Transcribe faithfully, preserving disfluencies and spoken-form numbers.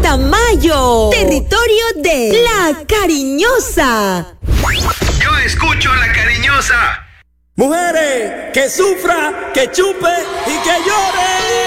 Tamayo, territorio de La Cariñosa. Yo escucho La Cariñosa. Mujeres, que sufra, que chupe y que llore.